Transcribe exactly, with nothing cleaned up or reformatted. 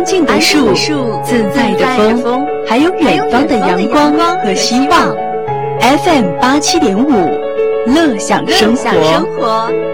静的树，自在的风，还有远方的阳光和希望。F M 八七点五，乐享生活。